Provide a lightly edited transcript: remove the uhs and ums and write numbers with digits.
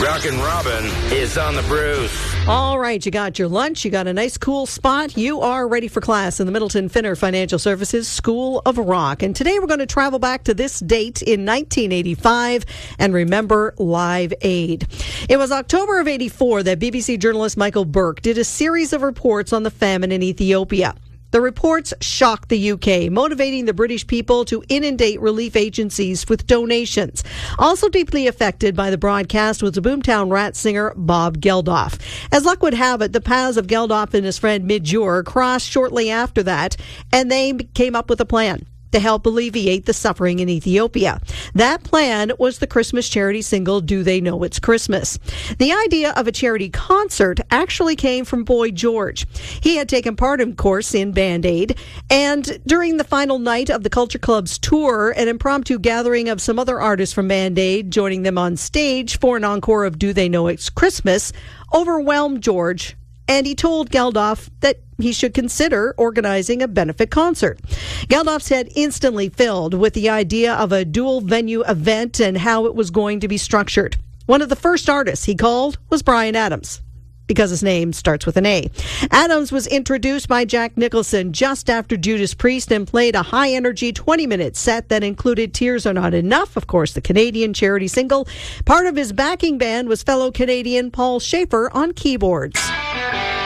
Rockin' Robin is on the Bruce. All right, you got your lunch, you got a nice cool spot. You are ready for class in the Middleton Finner Financial Services School of Rock. And today we're going to travel back to this date in 1985 and remember Live Aid. It was October of 84 that BBC journalist Michael Burke did a series of reports on the famine in Ethiopia. The reports shocked the UK, motivating the British people to inundate relief agencies with donations. Also deeply affected by the broadcast was the Boomtown Rat singer Bob Geldof. As luck would have it, the paths of Geldof and his friend Midge Ure crossed shortly after that, and they came up with a plan to help alleviate the suffering in Ethiopia. That plan was the Christmas charity single, Do They Know It's Christmas? The idea of a charity concert actually came from Boy George. He had taken part, of course, in Band Aid, and during the final night of the Culture Club's tour, an impromptu gathering of some other artists from Band Aid joining them on stage for an encore of Do They Know It's Christmas overwhelmed George, and he told Geldof that he should consider organizing a benefit concert. Geldof's head instantly filled with the idea of a dual-venue event and how it was going to be structured. One of the first artists he called was Bryan Adams, because his name starts with an A. Adams was introduced by Jack Nicholson just after Judas Priest and played a high-energy 20-minute set that included Tears Are Not Enough, of course, the Canadian charity single. Part of his backing band was fellow Canadian Paul Schaefer on keyboards.